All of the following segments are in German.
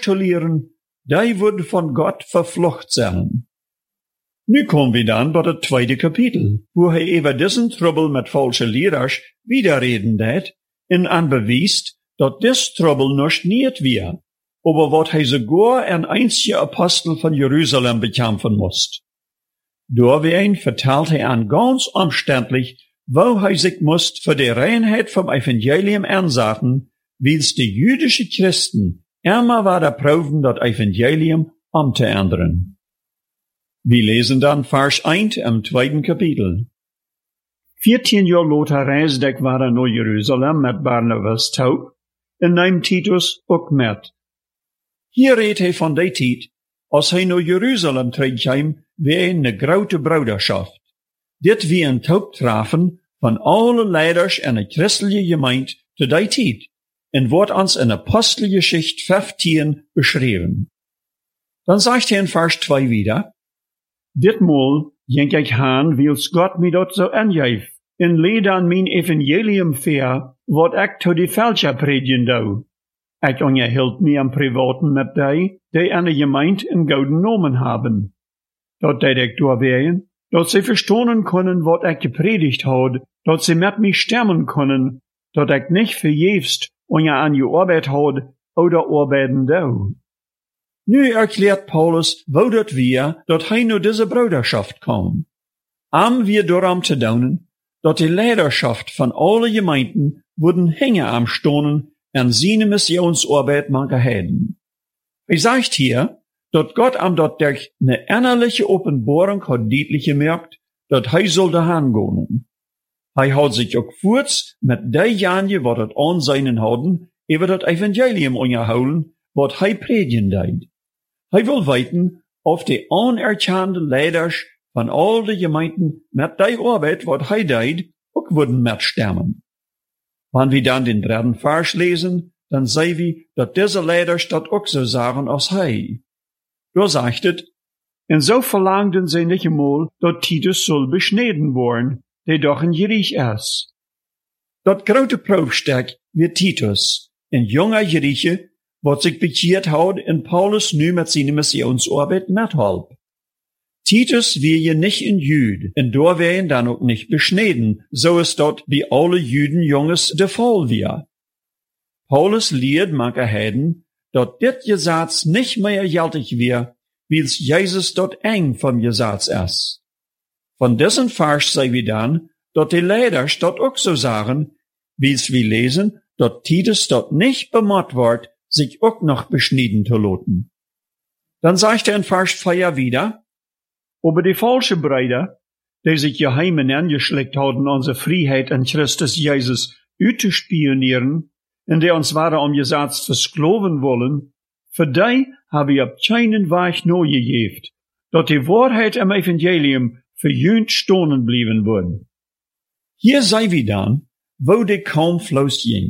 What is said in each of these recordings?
te leren, die wordt van God vervlocht zijn. Nu komen we dan bij het tweede kapitel, wo hij over diesen trouble met falsche leraars widerreden deed en aanbewiest dat dis trouble nog niet weer, over wat hij sogar een einzige apostel van Jeruzalem bekämpfen moest. Doorween vertelt hij aan ganz omständlich, wo hij zich moest voor de reinheid vom Evangelium aanzetten, wils de jüdische Christen immer wieder proben dat Evangelium om te ändern. Wir lesen dann Vers 1 im zweiten Kapitel. 14 jaar later reisde ik naar Jeruzalem met Barnabas toe, en neem Titus ook met. Hier redt hij van die tijd, als hij naar Jeruzalem terugkwam, wie een grote broederschaft. Dit wie een Taubtrafen van alle leiders en de christelijke gemeente te die tijd, en wordt ons in Apostelgeschichte 15 beschreven. Dan zegt hij in Vers 2 wieder, ditmaal denk ik aan, wils God mij dat zo aangeeft, en leed aan mijn evangelium ver, wat ik to die Fälscher predigen doe. Ik onderhield mij am privaten met die aan de gemeente een gouden namen hebben. Dat deed ik doorwegen, dat ze verstonen kunnen wat ik gepredigt had, dat ze met mij stemmen kunnen, dat ik niet vergeefst aan je arbeid had, oder arbeiden doe. Nu erklärt Paulus, wo dat wir, dat hij naar deze broederschaft kwam. Am wir daarom te doen, dat de leiderschaft van alle gemeenten worden hängen am stonen en zijn missionsarbeit maken heden. Hij zegt hier, dat God am dat durch ne innerliche Openbarung hat deutlich gemerkt, dat hij zulde hangonen. Hij had zich ook voorts met die janje wat het aan zijnen houden, over dat evangelium onderhouden, wat hij predigen deed. Hij wil weten, of de onerkende leiders van al de gemeenten met die arbeid wat hij deed, ook worden mitstemmen. Wanneer we dan den derde vers lezen, dan zien we dat deze leiders dat ook zo zeggen als hij. Daar zegt het, en zo verlangden ze niet eenmaal dat Titus zal besneden worden, die doch een Jeriech is. Dat grote proefstuk wird Titus, een jonge Jerieche, wat zich bekeerd houdt en Paulus nu met zijn missionsarbeit methelpt. Titus wil je niet een Jude, en doorwegen dan ook niet besneden, zoals dat bij alle Judenjongens de val weer. Paulus leert manche Heiden, dat dit Gesetz nicht mehr geldig weer, wils Jesus dat eng vom Gesetz is. Von dessen Vers sei wir dann, dat die Leiders dat ook so sagen, wils wir lesen, dat Titus dat nicht bemott wordt, sich auch noch beschnitten zu lassen. Dann sagt in Vers 4 wieder, aber die falsche Brüder, die sich geheim angeschleckt haben, unsere Freiheit in Christus Jesus auszuspionieren, und die uns waren um Gesetz versklaven wollen, für die habe ich auf keinen Weg neu gegeben, dat die Wahrheit im Evangelium für jünd stonen blieben würden. Hier sei wir dann, wo die kaum Fluss ging.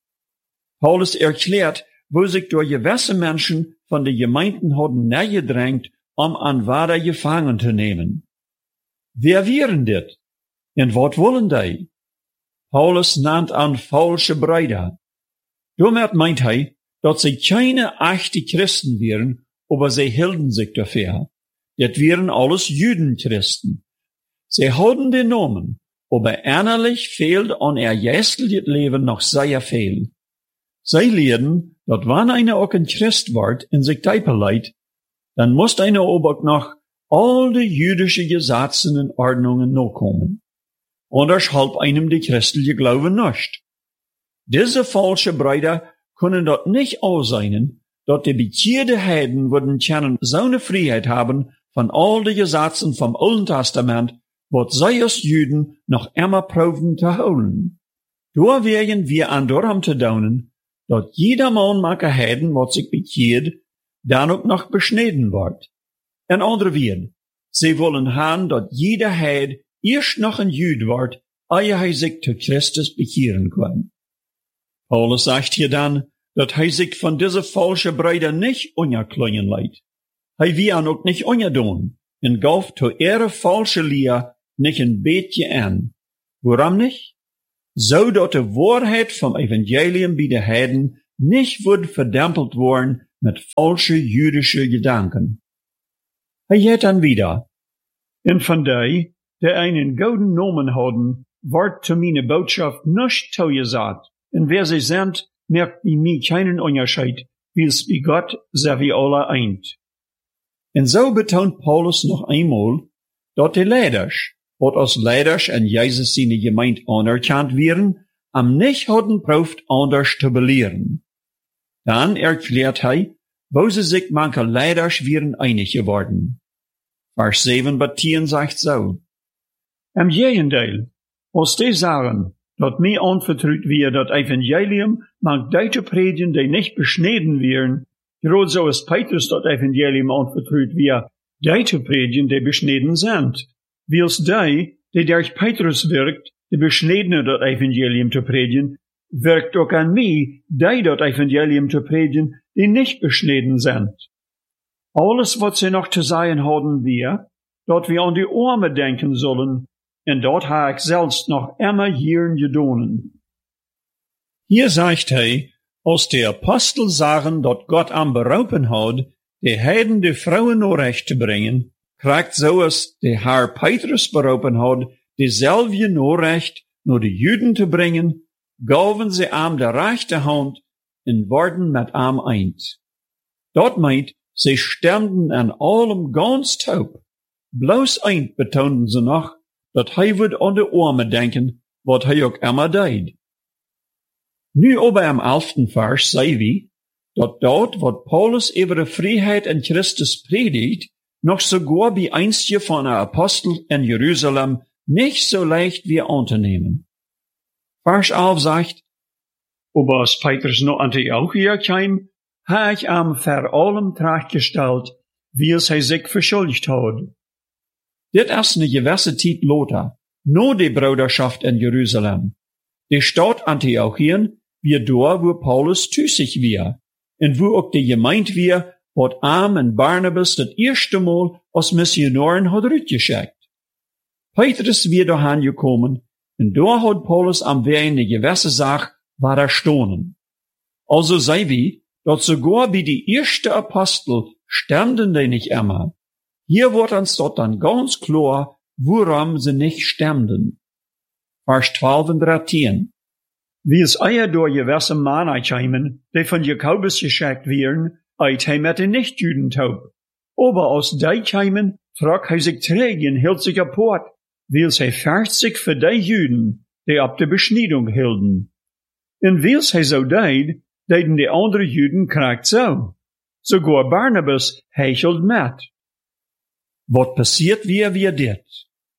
Paulus erklärt, wo sich durch gewisse Menschen von den Gemeinden hatten nähergedrängt, an Wader gefangen zu nehmen. Wer wären dit? Und wat wollen die? Paulus nannt an falsche Brüder. Damit meint hij, dat sie keine echte Christen wären, aber sie hielten sich dafür. Das wären alles Judenchristen. Sie hadden den Namen, aber innerlich fehlt an ihr geistliches Leben noch sehr viel. Sie lehren, dat wann einer auch ein Christ wird und sich teipeleit, dann muss einer aber noch all die jüdische Gesetze und Ordnungen nachkommen. Anders halb einem die christliche Glaube nicht. Diese falsche Brüder können dort nicht aussehen, dat die bekeerde Heiden würden kennen so eine Freiheit haben von all die Gesetzen vom Alten Testament, wat sie als Juden noch immer proben zu holen. Da wären wir an darum zu daunen, dat jeder Mann make Heiden, wat sich bekeert, dann auch noch beschnitten wird. In andere Worte, sie wollen haben, dat jeder Heid erst noch ein Jude wird, ehe er sich zu Christus bekehren kann. Paulus sagt hier dann, dat er sich von dieser falschen Brüder nicht unerklingen leidt. Er will auch nicht unterdoen, und gaf zu ihre falsche Lehr nicht ein beetje an. Warum nicht? So dat die Wahrheit vom Evangelium bei den Heiden nicht wird verdämpelt worden mit falsche jüdische Gedanken. Hij geht dann wieder. En van die einen gouden Nomen hadden, wordt te meine Botschaft nicht toegesagt. En wer sie sind, merkt bij mij keinen Unterschied, wie's bei Gott sei wie alle eint. En zo betont Paulus noch einmal, dat de leiders, wat als leiders en Jezus seine Gemeinde anerkannt werden, am nicht hadden proeft anders te belehren. Dan erklärt hij, wo sie sich manche leiders wären einig geworden. Vers 7 bis 10 sagt so. Im Gegenteil, als die sagen, dat mij anvertraut wir dat Evangelium, mag die te predigen, die nicht beschneden wären, gerade so als Petrus dat Evangelium anvertraut wir, die te predigen, die beschneden sind. Wils die durch Petrus wirkt, die beschnedene dat Evangelium te predigen, wirkt ook an mij, die dat Evangelium te predigen, die nicht beschneden sind. Alles, was sie noch zu sagen haben wir, dat wir an die Arme denken sollen, en dat ha ich selbst noch immer hierin gedonen. Hier sagt hij, als die Apostel sagen, dat Gott am berufen hat, die Heiden die Frauen nur recht zu bringen, kriegt so als der Herr Petrus berufen hat, dieselbe nur recht nur die Juden zu bringen, gaven sie am der rechte Hand en worden mit am eint. Dat meint, sie stemmten an allem ganz taub. Bloß eint betonten sie noch, dat hij wird an de Arme denken, wat hij ook immer deed. Nu aber am 11. Vers sei wie, dat dort, wat Paulus über de Freiheit in Christus predigt, noch sogar bei einstje von der Apostel in Jerusalem nicht so leicht wie anzunehmen. Vers 11 sagt, aber als Petrus noch Antiochia kam, ha ich am vor allem trachtgestellt, wie es hij sich verschuldigt hat. Dit is eine gewisse Tijd later, no die Bruderschaft in Jerusalem. Die Stadt Antiochien wie dort, wo Paulus tüßig wir, und wo auch die Gemeinde wir, wat Am en Barnabas das erste Mal als Missionaren hat rütgeschickt. Petrus wir dahin gekommen, und da hat Paulus am Wein eine gewisse Sache war stonen. Also sei wie, dat sogar bei die erste Apostel standen die nicht immer. Hier wird uns dort dann ganz klar, woran sie nicht stemmten. Vers 12 und 13. Wie es eier door gewisse Männer kämen, die von Jakobus geschickt wären, eit hij mit den Nichtjuden taub. Aber aus die kämen, frag hij sich träge und hielt sich apart, wils hij fertig für die Juden, die ab der Beschneidung hielden. Und wils hij so deed, deden die andere Juden kragt so. Sogar Barnabas hechelt mit. Wat passiert wie dit?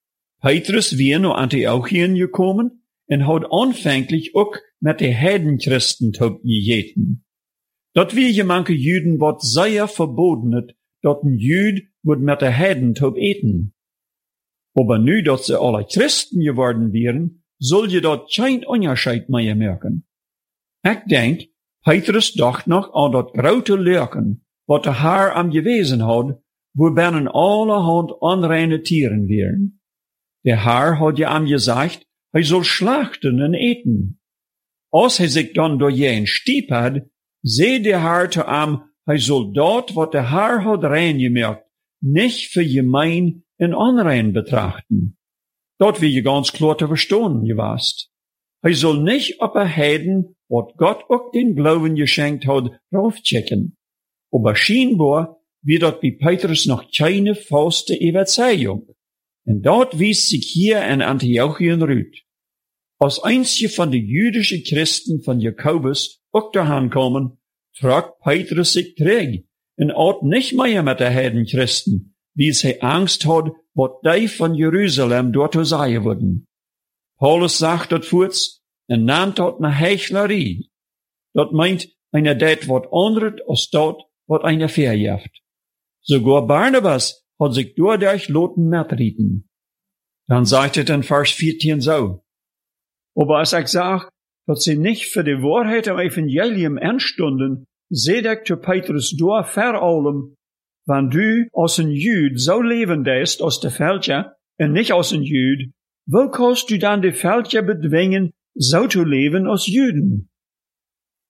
Petrus weer naar Antiochien gekommen en had aanvankelijk ook met de Heidenchristen gegeten. Dat wie je manche Juden wat zeer verboden het, dat een Jud wordt met de Heiden eten. Aber nu dat ze alle Christen geworden wären, soll je dat geen Unterschied meer merken. Ik denk, Petrus dacht nog aan dat grote leuken, wat de Herr am gewesen had, wo binnen allerhand onreine Tieren wären. Der Herr hat ja am gesagt, hij soll schlachten en eten. Als hij sich dann door je een stiep had, zei der Herr zu am, hij soll dort, wat der Herr hat reingemerkt, nicht für gemein en onrein betrachten. Dort wie je ganz klar zu verstehen gewast. Hij soll nicht op een Heiden, wat Gott auch den Glauben geschenkt hat, raufchecken. Aber scheinbar wird dort bei Petrus noch keine feste Überzeugung. Und dort wies sich hier in Antiochien rüt. Als einzige von den jüdischen Christen von Jakobus auch dahin kommen, trug Petrus sich träge und ort nicht mehr mit der Heidenchristen, wie sie Angst hat, was die von Jerusalem dort zu sagen würden. Paulus sagt dort kurz und nannt dort eine Heuchlerie. Dort meint einer det wat anderes als dort, wat einer verjaft. Sogar Barnabas hat sich dadurch loten mitreden. Dann sagt er in Vers 14 so. Aber als ich sag, dass sie nicht für die Wahrheit am Evangelium anstunden, seht ich zu Petrus durch vor allem, wenn du als ein Jüd so leben lässt aus der Fälscher und nicht als ein Jüd, wo kannst du dann die Fälscher bedwingen, so zu leben als Jüden?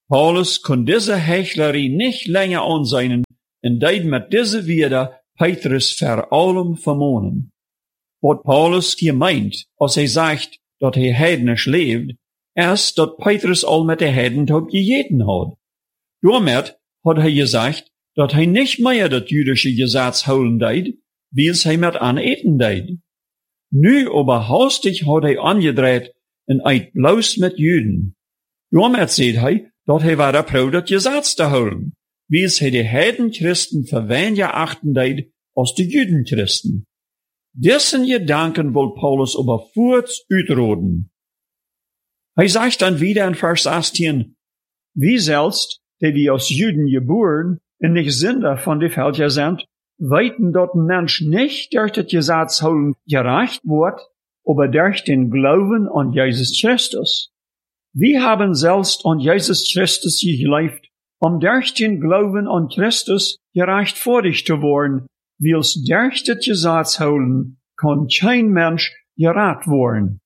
Paulus kon diese Hechlerie nicht länger aanzien en deed met deze Wieder Petrus vor allem vermonen. Wat Paulus hier meint, als hij zegt dat hij heidnisch leeft, is dat Petrus al met de Heiden tot gegeten had. Daarmee had hij gezegd dat hij niet meer dat jüdische Gesetz houden deed, wie es hij met aan eten deed. Nu aber hastig had hij aangedraaid en eet bloos met Juden. Daarmee zei hij dat hij waren proud dat Gesetz te houden, wie es hij de Heidenchristen verweniger achten deed als de Judenchristen. Dessen Gedanken wil Paulus aber voorts uitroden. Hij zegt dan wieder in Vers 18, wie selbst, die wir aus Juden geboren und nicht Sünder von die Völker sind, weiten dort ein Mensch nicht durch das Gesetz holen gerecht wird, aber durch den Glauben an Jesus Christus. Wir haben selbst an Jesus Christus gelebt, durch den Glauben an Christus gerechtfertigt zu werden, wils durch das Gesetz holen, kann kein Mensch gerecht werden.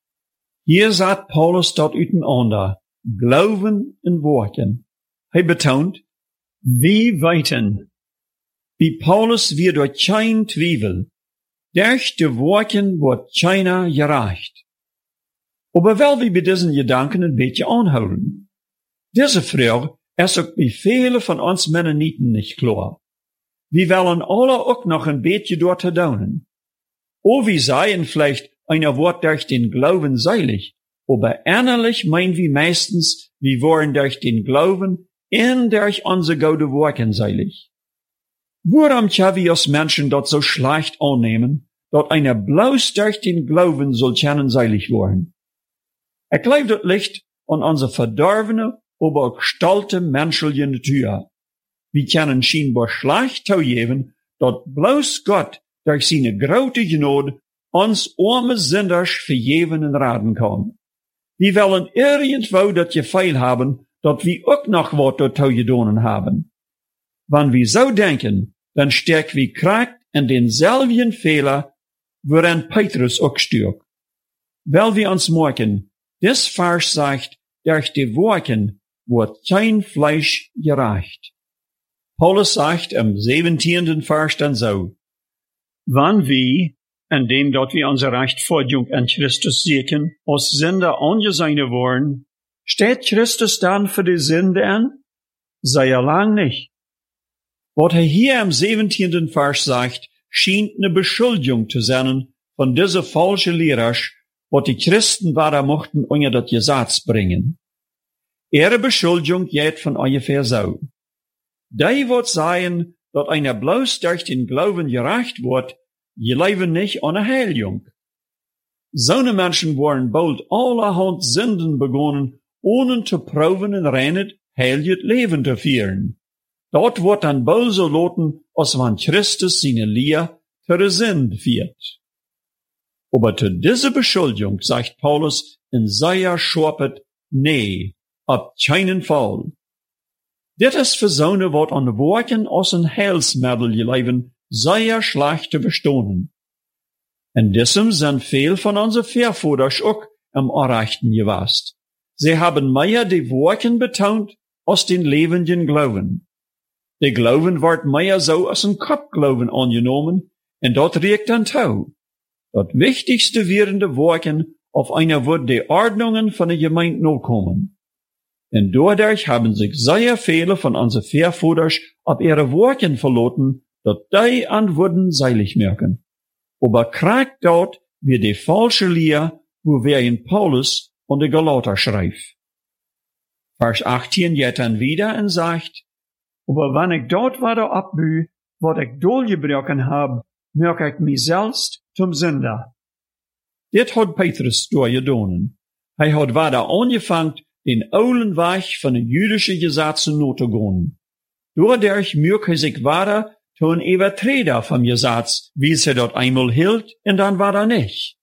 Hier sagt Paulus dort untereinander, Glauben in Worten. Hij betont, wie weiten. Wie Paulus wir durch kein Twivel. Durch die Worten wird keiner gerecht. Aber wel wie bei diesen Gedanken ein bisschen anhouden. Diese Frage ist auch bei vielen von uns Mennoniten nicht klar. Wir wollen alle auch noch ein bisschen dort daunen. O wir seien vielleicht einer Wort durch den Glauben seilig, aber innerlich meinen wir meistens, wir waren durch den Glauben und durch unsere gute Worten seilig. Warum können wir als Menschen dort so schlecht annehmen, dass einer bloß durch den Glauben soll können seilig werden? Ich glaube, das liegt an unserer verdorvene, aber auch gestalte menschliche Natur. Wir können scheinbar schlecht zugeben, dass bloß Gott durch seine große Gnade uns arme Sünders vergeben und raten kann. Wir wollen irgendwo das Gefühl haben, dass wir auch noch was dazu getan haben. Wenn wir so denken, dann stecken wir krakt in denselben Fehler, worin Petrus auch stürkt. Weil wir uns merken, das Vers sagt, durch die Worten wird kein Fleisch gerecht. Paulus sagt im 17. Vers dann so, wann wir, indem dort wir unser Rechtfertigung in Christus suchen, als Sünder angesehen worden, steht Christus dann für die Sünde an? Sei er lang nicht. Was er hier im 17. Vers sagt, scheint eine Beschuldigung zu sein von dieser falschen Lehrer, was die Christen weiter mochten unter das Gesetz bringen. Ihre Beschuldigung geht von ungefähr so. Die wird sagen, dass einer bloß durch den Glauben gerecht wird, je leben nicht ohne Heiligung. So eine Menschen wollen bald allerhand Sünden begonnen, ohne zu proben und reines, heiliges Leben zu führen. Dort wird dann bald so lauten, als wenn Christus seine Lehre zu der Sünde führt. Aber zu dieser Beschuldigung sagt Paulus in sehr scharpet, nee, auf keinen Fall. Dit ist für so eine, wat an Worten aus ein Heilsmittel leben, sehr schlecht zu verstehen. In diesem sind viel von unseren Vorvätern auch im Erreichten gewesen. Sie haben mehr die Worten betont als den lebenden Glauben. Der Glauben wird mehr so als ein Kopfglauben angenommen, und dort regt dann tau. Das Wichtigste wären die Worten, auf einer wird die Ordnungen von der Gemeinde nachkommen. Und dadurch haben sich sehr viele von unseren Vorvätern auf ihre Worten verloren, dass die an Wurden seilig merken. Aber kragt dort wie die falsche Lehre, wo wir in Paulus und die Galater schreibt. Vers 18 geht dann wieder und sagt, aber wenn ich dort weiter abbü, was ich durchgebrochen hab, merke ich mich selbst zum Sünder. Dit hat Petrus durchgedonen. Er hat weiter angefangen, den alten Weg von den jüdischen Gesetzen nachzugehen. Dadurch merke sich weiter zu ein Übertreter vom Gesetz, wie sie dort einmal hielt und dann weiter nicht.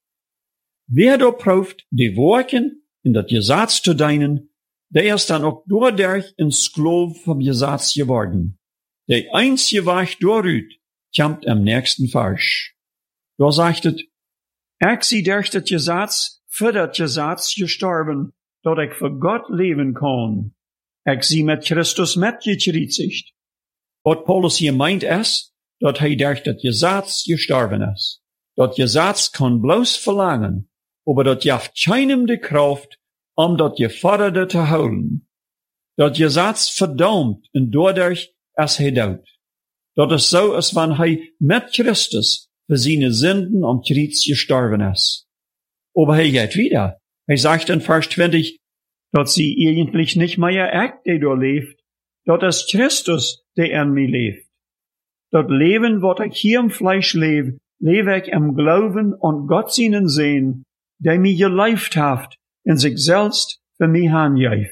Wer dort prüft, die Worten in das Gesetz zu dienen, der ist dann auch dadurch ein Sklave vom Gesetz geworden. Der einzige Weg dadurch kommt im nächsten Vers. Da sagt es, ich sie durch das Gesetz, für das Gesetz gestorben, dass ich für Gott leben kann. ik zie met Christus metgekreuzigt. Wat Paulus hier meint is, dat hij durch dat Gesetz gestorben is. Dat Gesetz kan bloos verlangen, aber dat jaft keinem de Kraft, om dat Geforderte te houden. Dat Gesetz verdammt en dadurch is hij dood. Dat is zo, als wanneer hij met Christus für seine Sünden am Kreuz gestorben ist. Aber hij geht wieder. Hij sagt in Vers 20, dat sie eigentlich nicht mehr ich, der da lebt, dat ist Christus, der in mir lebt. Dat Leben, wat ich hier im Fleisch lebe ich im Glauben an Gott seinen Sehen, der mir gelebt hat, in sich selbst für mich angeif.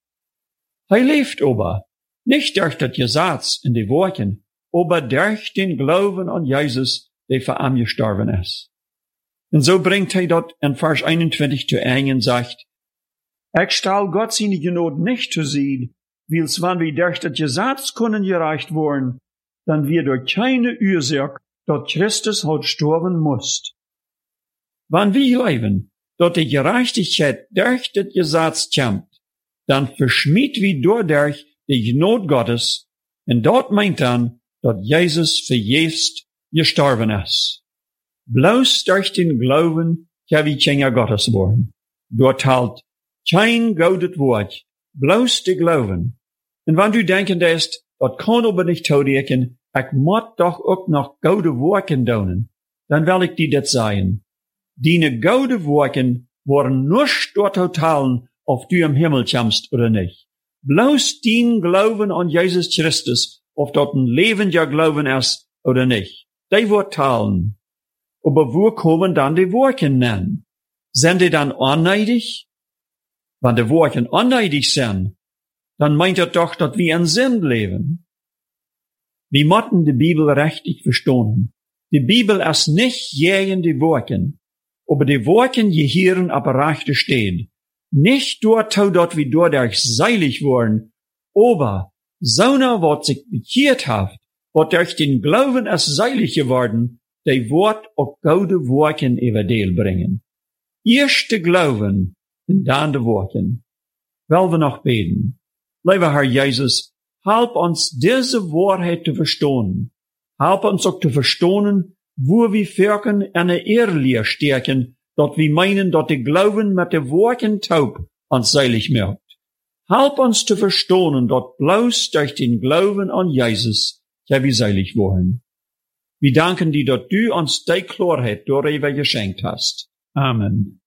Hij lebt aber, nicht durch das Gesetz in die Worten, aber durch den Glauben an Jesus, der für ihn gestorben ist. Und so bringt hij dort in Vers 21 zu Ende und sagt, ich stelle Gott seine Gnade nicht zu sehen, weil's wann wir durch das Gesetz können gereicht worden, dann wir durch keine Ursache, dat Christus hat sterben muss. Wann wir leben, dat die Gerechtigkeit durch das Gesetz kommt, dann verschmied wir dadurch die Gnade Gottes, und dort meint dann, dat Jesus für jetzt gestorben ist. Bloß durch den Glauben kann wir Kinder Gottes worden. Dort halt kein goudet Wort, bloß der Glauben. Und wenn du denken ist, dat kann aber nicht todecken, ich muss doch auch noch goude Worken doen, dann will ich dir das sagen. Deine goude Worken waren nur dort totalen, ob du im Himmel kommst oder nicht. Bloß dein Glauben an Jesus Christus, ob dort ein lebendiger Glauben ist oder nicht. Die wird teilen. Aber wo kommen dann die Worken nennen? Sind die dann anneidig? Wenn die Worken anneidig sind, dann meint er doch, dass wir in Sinn leben. Wir müssen die Bibel richtig verstehen. Die Bibel ist nicht gegen die Worken, aber die Worken gehören auf rechte stehen. Nicht dort, dass wir dadurch seilig wurden, aber so was sich bekehrt hat, was durch den Glauben ist seilig geworden, die wird auch gute Worken everdeel bringen. Erst der Glauben und dann die Worken. Wollen wir noch beten? Lieber Herr Jesus, help uns diese Wahrheit zu verstehen. Help uns auch zu verstehen, wo wir wirken eine Ehrliche stärken, dass wir meinen, dass der Glauben mit der Worten taub uns seilig macht. Help uns zu verstehen, dass bloß durch den Glauben an Jesus ja wir seilig wollen. Wir danken dir, dass du uns die Klarheit darüber geschenkt hast. Amen.